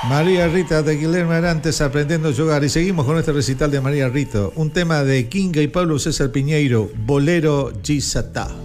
María Rita de Guillermo Arantes, Aprendiendo a Yogar. Y seguimos con este recital de María Rita. Un tema de Kinga y Pablo César Piñeiro, Bolero Gisatá.